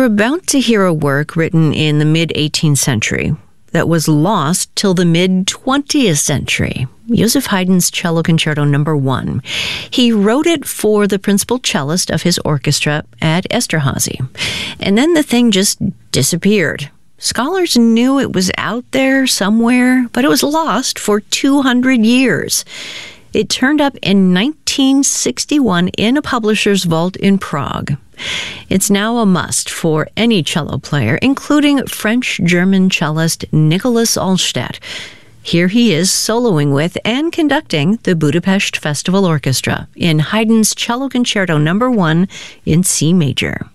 We're about to hear a work written in the mid-18th century that was lost till the mid-20th century. Joseph Haydn's Cello Concerto No. 1. He wrote it for the principal cellist of his orchestra at Esterhazy. And then the thing just disappeared. Scholars knew it was out there somewhere, but it was lost for 200 years. It turned up in 1961 in a publisher's vault in Prague. It's now a must for any cello player, including French-German cellist Nicholas Alstedt. Here he is soloing with and conducting the Budapest Festival Orchestra in Haydn's Cello Concerto No. 1 in C major.